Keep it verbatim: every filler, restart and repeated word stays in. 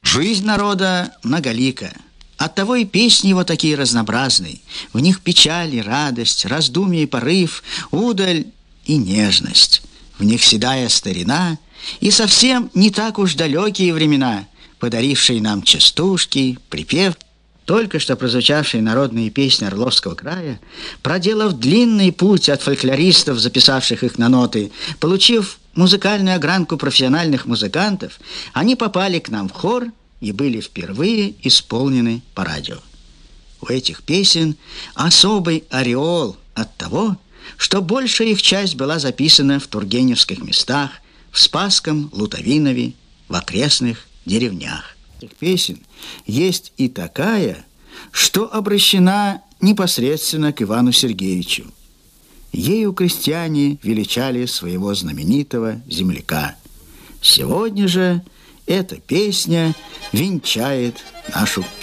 Жизнь народа многолика. Оттого и песни его такие разнообразные. В них печаль и радость, раздумье и порыв, удаль и нежность. В них седая старина и совсем не так уж далекие времена, подарившие нам частушки, припев. Только что прозвучавшие народные песни Орловского края, проделав длинный путь от фольклористов, записавших их на ноты, получив музыкальную огранку профессиональных музыкантов, они попали к нам в хор и были впервые исполнены по радио. У этих песен особый ореол от того, что большая их часть была записана в тургеневских местах, в Спасском, Лутовинове, в окрестных деревнях. Этих песен есть и такая, что обращена непосредственно к Ивану Сергеевичу. Ею крестьяне величали своего знаменитого земляка. Сегодня же эта песня венчает нашу